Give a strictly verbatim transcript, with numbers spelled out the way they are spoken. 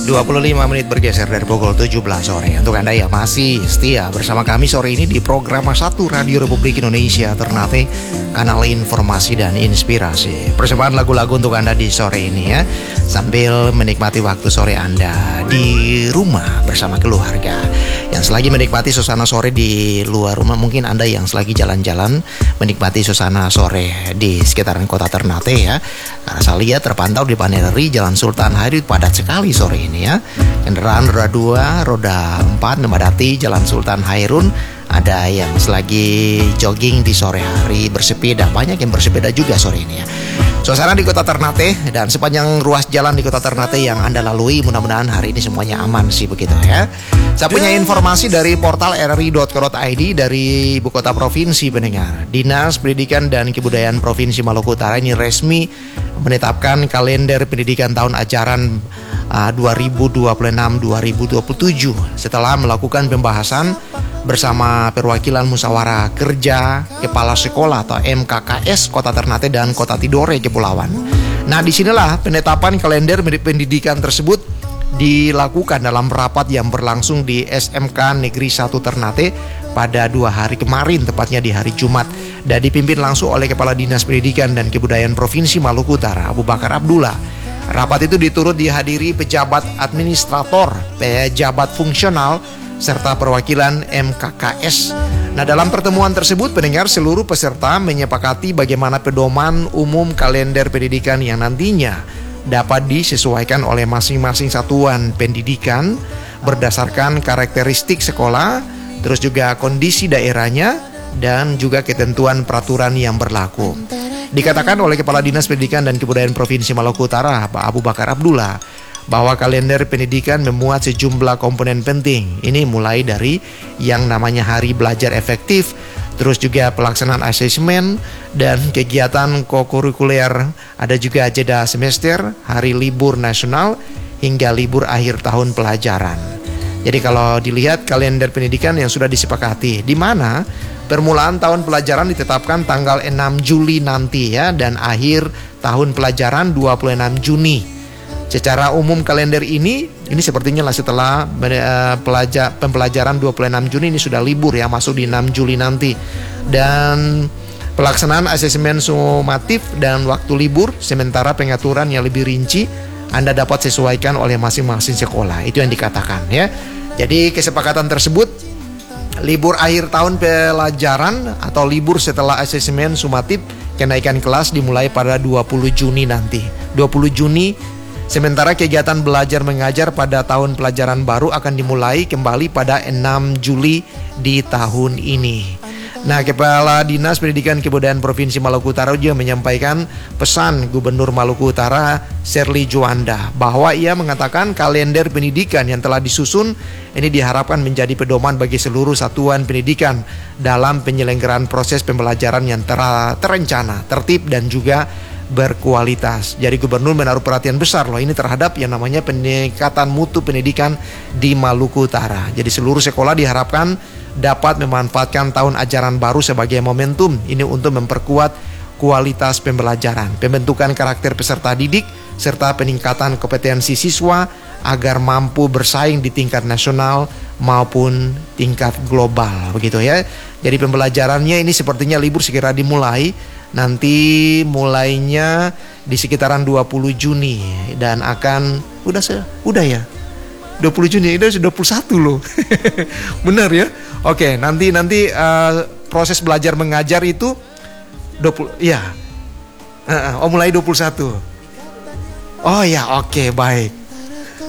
dua puluh lima menit bergeser dari pukul tujuh belas sore. Untuk Anda yang masih setia bersama kami sore ini di program satu Radio Republik Indonesia Ternate, kanal informasi dan inspirasi. Persembahan lagu-lagu untuk Anda di sore ini ya, sambil menikmati waktu sore Anda di rumah bersama keluarga. Yang selagi menikmati suasana sore di luar rumah, mungkin Anda yang selagi jalan-jalan menikmati suasana sore di sekitaran kota Ternate ya. Karena saya lihat terpantau di Panerri Jalan Sultan Hairut padat sekali sore ini ya. Kendaraan roda dua, roda empat memadati Jalan Sultan Hairun. Ada yang selagi jogging di sore hari, bersepeda. Banyak yang bersepeda juga sore ini ya. Suasana di kota Ternate dan sepanjang ruas jalan di kota Ternate yang Anda lalui, mudah-mudahan hari ini semuanya aman sih begitu ya. Saya punya informasi dari portal r r i dot co dot i d dari Ibu Kota Provinsi pendengar. Dinas Pendidikan dan Kebudayaan Provinsi Maluku Utara ini resmi menetapkan kalender pendidikan tahun ajaran uh, dua ribu dua puluh enam dua ribu dua puluh tujuh setelah melakukan pembahasan bersama perwakilan musyawarah kerja kepala sekolah atau M K K S Kota Ternate dan Kota Tidore Kepulauan. Nah, disinilah penetapan kalender pendidikan tersebut dilakukan dalam rapat yang berlangsung di S M K Negeri satu Ternate pada dua hari kemarin, tepatnya di hari Jumat, dan dipimpin langsung oleh Kepala Dinas Pendidikan dan Kebudayaan Provinsi Maluku Utara, Abu Bakar Abdullah. Rapat itu diturut dihadiri pejabat administrator, pejabat fungsional, serta perwakilan M K K S. Nah, dalam pertemuan tersebut pendengar, seluruh peserta menyepakati bagaimana pedoman umum kalender pendidikan yang nantinya dapat disesuaikan oleh masing-masing satuan pendidikan berdasarkan karakteristik sekolah, terus juga kondisi daerahnya dan juga ketentuan peraturan yang berlaku. Dikatakan oleh Kepala Dinas Pendidikan dan Kebudayaan Provinsi Maluku Utara, Pak Abu Bakar Abdullah, bahwa kalender pendidikan memuat sejumlah komponen penting. Ini mulai dari yang namanya hari belajar efektif, terus juga pelaksanaan asesmen dan kegiatan kokurikuler, ada juga jeda semester, hari libur nasional, hingga libur akhir tahun pelajaran. Jadi kalau dilihat kalender pendidikan yang sudah disepakati, di mana permulaan tahun pelajaran ditetapkan tanggal enam Juli nanti ya, dan akhir tahun pelajaran dua puluh enam Juni. Secara umum kalender ini, ini sepertinya lah setelah uh, pelajar, pembelajaran dua puluh enam Juni ini sudah libur ya, masuk di enam Juli nanti. Dan pelaksanaan asesmen sumatif dan waktu libur, sementara pengaturan yang lebih rinci Anda dapat sesuaikan oleh masing-masing sekolah. Itu yang dikatakan ya. Jadi kesepakatan tersebut, libur akhir tahun pelajaran atau libur setelah asesmen sumatif kenaikan kelas dimulai pada dua puluh Juni nanti. dua puluh Juni. Sementara kegiatan belajar mengajar pada tahun pelajaran baru akan dimulai kembali pada enam Juli di tahun ini. Nah, Kepala Dinas Pendidikan Kebudayaan Provinsi Maluku Utara juga menyampaikan pesan Gubernur Maluku Utara Sherly Juanda bahwa ia mengatakan kalender pendidikan yang telah disusun ini diharapkan menjadi pedoman bagi seluruh satuan pendidikan dalam penyelenggaraan proses pembelajaran yang ter- terencana, tertib dan juga berkualitas. Jadi Gubernur menaruh perhatian besar loh ini terhadap yang namanya peningkatan mutu pendidikan di Maluku Utara. Jadi seluruh sekolah diharapkan dapat memanfaatkan tahun ajaran baru sebagai momentum ini untuk memperkuat kualitas pembelajaran, pembentukan karakter peserta didik, serta peningkatan kompetensi siswa agar mampu bersaing di tingkat nasional maupun tingkat global begitu ya. Jadi pembelajarannya ini sepertinya libur segera dimulai. Nanti mulainya di sekitaran dua puluh Juni dan akan udah se udah ya. dua puluh Juni itu sudah dua puluh satu loh. Benar ya? Oke, nanti nanti uh, proses belajar mengajar itu dua puluh ya. Uh, oh mulai dua puluh satu. Oh ya, oke, baik.